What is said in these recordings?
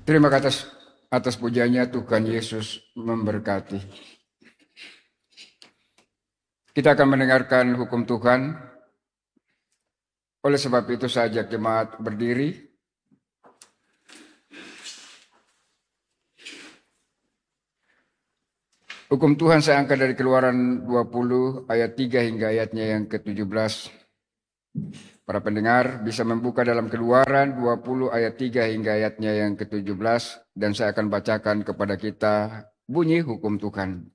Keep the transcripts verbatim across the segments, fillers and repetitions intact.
Terima kasih atas, atas pujiannya, Tuhan Yesus memberkati. Kita akan mendengarkan hukum Tuhan. Oleh sebab itu saya ajak jemaat berdiri. Hukum Tuhan saya angkat dari Keluaran dua puluh ayat tiga hingga ayatnya yang ke tujuh belas. Para pendengar bisa membuka dalam Keluaran dua puluh ayat tiga hingga ayatnya yang ke tujuh belas. Dan saya akan bacakan kepada kita bunyi hukum Tuhan.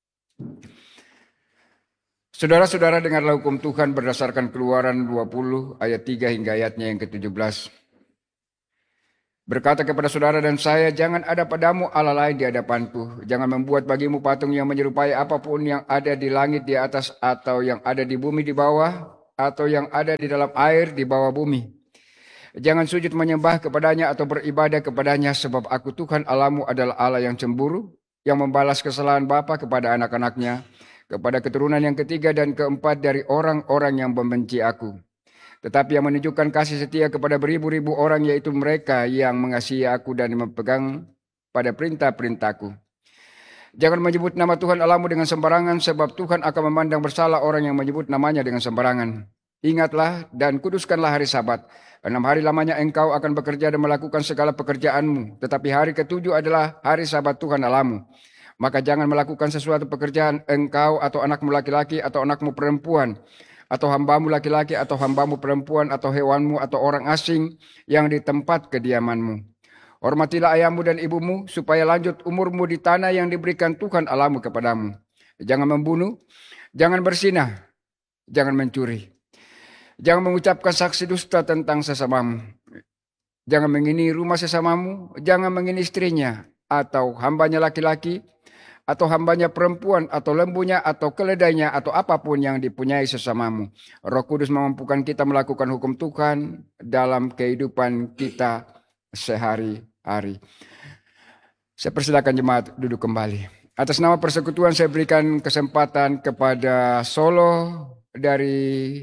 Saudara-saudara, dengarlah hukum Tuhan berdasarkan Keluaran dua puluh ayat tiga hingga ayatnya yang ke tujuh belas. Berkata kepada saudara dan saya, jangan ada padamu Allah lain di hadapanku. Jangan membuat bagimu patung yang menyerupai apapun yang ada di langit di atas, atau yang ada di bumi di bawah, atau yang ada di dalam air di bawah bumi. Jangan sujud menyembah kepadanya atau beribadah kepadanya, sebab aku Tuhan Allahmu adalah Allah yang cemburu, yang membalas kesalahan bapa kepada anak-anaknya, kepada keturunan yang ketiga dan keempat dari orang-orang yang membenci aku. Tetapi yang menunjukkan kasih setia kepada beribu-ribu orang, yaitu mereka yang mengasihi aku dan memegang pada perintah-perintahku. Jangan menyebut nama Tuhan Allahmu dengan sembarangan, sebab Tuhan akan memandang bersalah orang yang menyebut namanya dengan sembarangan. Ingatlah dan kuduskanlah hari Sabat. Enam hari lamanya engkau akan bekerja dan melakukan segala pekerjaanmu. Tetapi hari ketujuh adalah hari Sabat Tuhan Allahmu. Maka jangan melakukan sesuatu pekerjaan engkau atau anakmu laki-laki atau anakmu perempuan, atau hambamu laki-laki atau hambamu perempuan, atau hewanmu atau orang asing yang di tempat kediamanmu. Hormatilah ayahmu dan ibumu, supaya lanjut umurmu di tanah yang diberikan Tuhan Allahmu kepadamu. Jangan membunuh, jangan berzinah, jangan mencuri. Jangan mengucapkan saksi dusta tentang sesamamu. Jangan mengini rumah sesamamu, jangan mengini istrinya, atau hambanya laki-laki, atau hambanya perempuan, atau lembunya, atau keledainya, atau apapun yang dipunyai sesamamu. Roh Kudus memampukan kita melakukan hukum Tuhan dalam kehidupan kita sehari-hari. Saya persilakan jemaat duduk kembali. Atas nama persekutuan saya berikan kesempatan kepada solo dari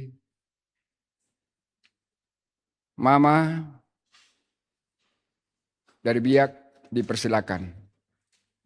Mama, dari Biak, dipersilakan.